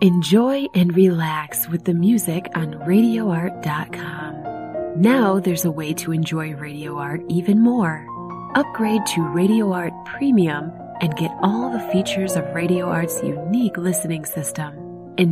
Enjoy and relax with the music on RadioArt.com. Now there's a way to enjoy Radio Art even more. Upgrade to Radio Art Premium and get all the features of Radio Art's unique listening system.